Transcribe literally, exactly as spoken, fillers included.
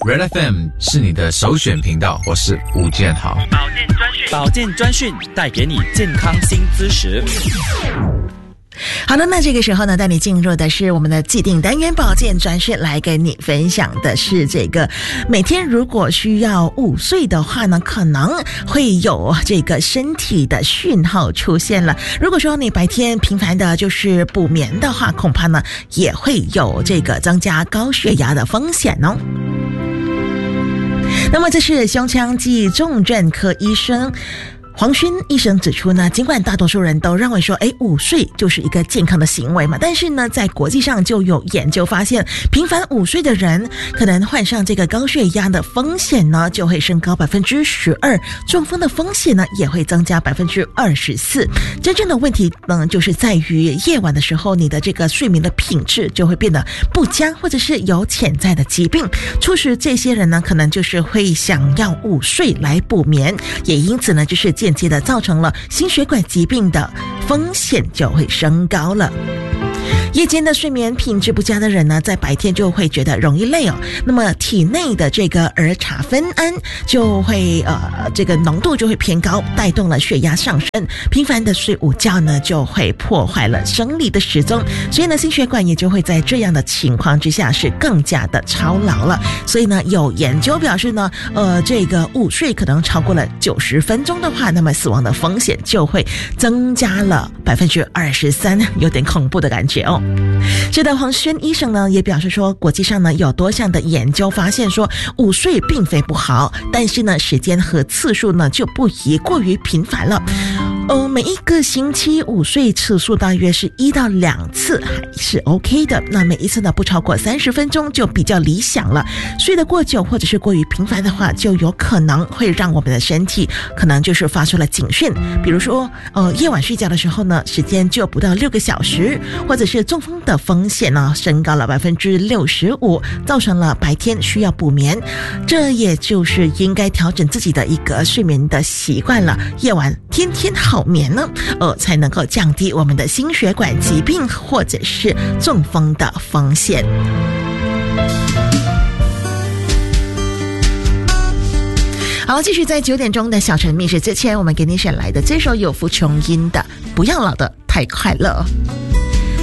Red F M 是你的首选频道，我是吴建豪。 保健专讯，保健专讯带给你健康新知识。 好的，那这个时候呢，带你进入的是我们的既定单元保健专讯，来跟你分享的是这个每天如果需要午睡的话呢，可能会有这个身体的讯号出现了。如果说你白天频繁的就是补眠的话，恐怕呢也会有这个增加高血压的风险哦。那么这是胸腔暨重症科医生黄勋医生指出呢，尽管大多数人都认为说，哎，午睡就是一个健康的行为嘛，但是呢，在国际上就有研究发现，频繁午睡的人可能患上这个高血压的风险呢就会升高百分之十二，中风的风险呢也会增加百分之二十四。真正的问题呢，就是在于夜晚的时候，你的这个睡眠的品质就会变得不佳，或者是有潜在的疾病，促使这些人呢，可能就是会想要午睡来补眠，也因此呢，就是间接的造成了心血管疾病的风险就会升高了。夜间的睡眠品质不佳的人呢，在白天就会觉得容易累哦，那么体内的这个儿茶酚胺就会呃这个浓度就会偏高，带动了血压上升。频繁的睡午觉呢，就会破坏了生理的时钟，所以呢，心血管也就会在这样的情况之下是更加的操劳了。所以呢，有研究表示呢，呃，这个午睡可能超过了九十分钟的话，那么死亡的风险就会增加了百分之二十三，有点恐怖的感觉哦。是的，黄轩医生呢也表示说，国际上呢有多项的研究发现说，午睡并非不好，但是呢时间和次数呢就不宜过于频繁了。呃，每一个星期午睡次数大约是一到两次，还是 OK 的。那每一次呢不超过三十分钟就比较理想了。睡得过久或者是过于频繁的话，就有可能会让我们的身体可能就是发出了警讯，比如说呃夜晚睡觉的时候呢，时间就不到六个小时，或者是中风的风险呢升高了百分之六十五，造成了白天需要补眠。这也就是应该调整自己的一个睡眠的习惯了，夜晚天天好眠呢，呃，才能够降低我们的心血管疾病或者是中风的风险。好，继续在九点钟的小城密室之前，我们给你选来的这首有负琼音的《不要老的太快乐》。